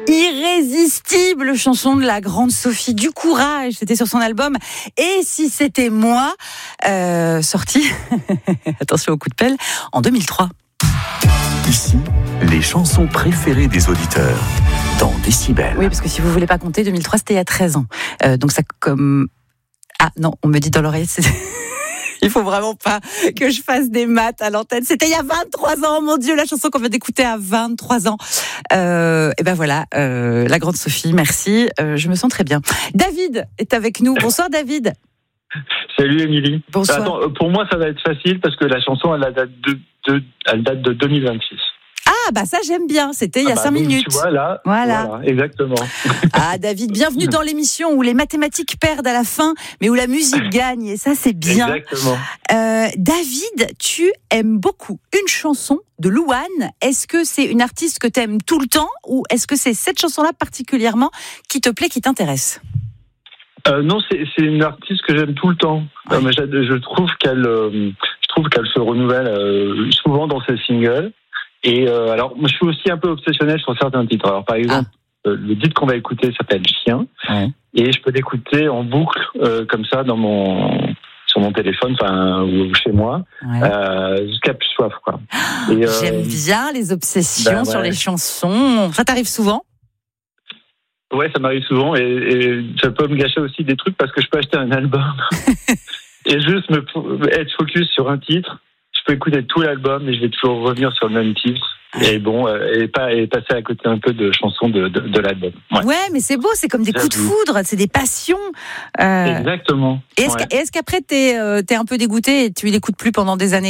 Irrésistible chanson de la grande Sophie, du courage, c'était sur son album Et si c'était moi, sorti, attention au coup de pelle, en 2003. Ici, les chansons préférées des auditeurs, dans Décibel. Oui, parce que si vous voulez pas compter, 2003 c'était il y a 13 ans. Donc ça comme... Ah non, on me dit dans l'oreille, c'est... Il faut vraiment pas que je fasse des maths à l'antenne. C'était il y a 23 ans, mon Dieu, la chanson qu'on vient d'écouter à 23 ans. Et ben voilà, la grande Sophie, merci. Je me sens très bien. David est avec nous. Bonsoir David. Salut Émilie. Bonsoir. Attends, pour moi ça va être facile parce que la chanson elle date de 2026. Ah bah ça j'aime bien, c'était il y a 5 minutes. Tu vois là, voilà exactement. Ah David, bienvenue dans l'émission où les mathématiques perdent à la fin, mais où la musique gagne, et ça c'est bien. Exactement. David, tu aimes beaucoup une chanson de Louane. Est-ce que c'est une artiste que tu aimes tout le temps, ou est-ce que c'est cette chanson-là particulièrement qui te plaît, qui t'intéresse ? Non, c'est une artiste que j'aime tout le temps. Ouais. Mais je trouve qu'elle se renouvelle souvent dans ses singles. Et alors, moi, je suis aussi un peu obsessionnel sur certains titres. Alors, par exemple, le titre qu'on va écouter s'appelle Chien, et je peux l'écouter en boucle comme ça sur mon téléphone, ou chez moi, jusqu'à plus soif, quoi. Et, j'aime bien les obsessions sur les chansons. Ça t'arrive souvent ? Ouais, ça m'arrive souvent, et ça peut me gâcher aussi des trucs parce que je peux acheter un album et juste être focus sur un titre. Je peux écouter tout l'album, mais je vais toujours revenir sur le même titre. Et bon, et passer à côté un peu de chansons de l'album. Ouais, mais c'est beau, c'est comme des coups de foudre, c'est des passions. Exactement. Et est-ce qu'après t'es un peu dégoûté et tu l'écoutes plus pendant des années ?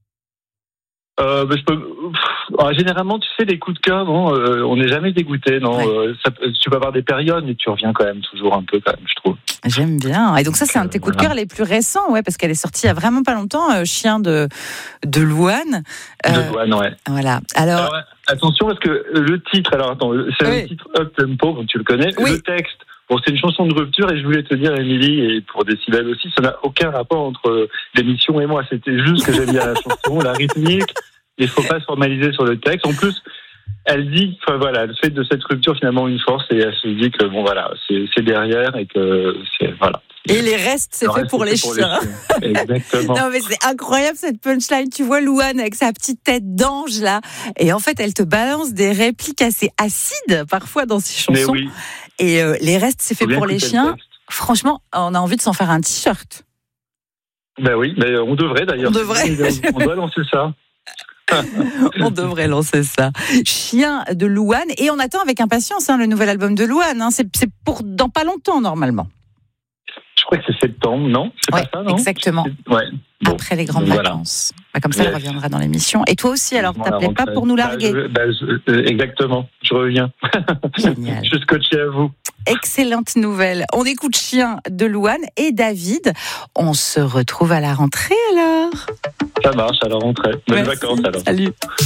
Généralement, tu sais, les coups de cœur, on n'est jamais dégoûté, non. Ouais. Tu peux avoir des périodes, mais tu reviens quand même toujours un peu, quand même, je trouve. J'aime bien. Et donc ça, c'est un de tes coups de cœur les plus récents, ouais, parce qu'elle est sortie il y a vraiment pas longtemps, Chien de Louane. De Louane, ouais. Voilà. Alors attention, parce que le titre, c'est un titre up-tempo, donc tu le connais. Oui. Le texte, c'est une chanson de rupture, et je voulais te dire, Émilie, et pour Décibel aussi, ça n'a aucun rapport entre l'émission et moi. C'était juste que j'aime bien la chanson, la rythmique. Il faut pas se formaliser sur le texte. En plus, elle dit, elle fait de cette rupture finalement une force, et elle se dit que c'est derrière, et que c'est voilà. Et les restes, c'est fait pour les chiens. Exactement. Non, mais c'est incroyable cette punchline. Tu vois Louane avec sa petite tête d'ange là, et en fait, elle te balance des répliques assez acides parfois dans ses chansons. Mais oui. Et les restes, c'est fait pour les chiens. Franchement, on a envie de s'en faire un t-shirt. Ben oui, mais on devrait d'ailleurs. On doit lancer ça. On devrait lancer ça. Chien de Louane, et on attend avec impatience le nouvel album de Louane. C'est pour dans pas longtemps normalement. Je crois que c'est septembre, non ? C'est pas ça, non ? Exactement. Ouais. Bon. Après les grandes vacances. Comme ça, elle reviendra dans l'émission. Et toi aussi, alors, t'appelais pas pour nous larguer ? Exactement, je reviens. Génial. Je suis scotché à vous. Excellente nouvelle. On écoute Chien de Louane et David. On se retrouve à la rentrée alors. Ça marche, à la rentrée. Bonnes vacances alors. Salut.